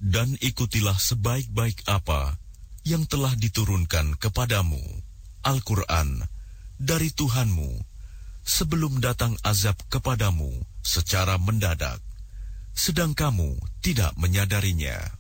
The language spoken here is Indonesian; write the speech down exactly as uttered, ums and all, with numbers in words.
Dan ikutilah sebaik-baik apa yang telah diturunkan kepadamu, Al-Quran, dari Tuhanmu, sebelum datang azab kepadamu secara mendadak, sedang kamu tidak menyadarinya.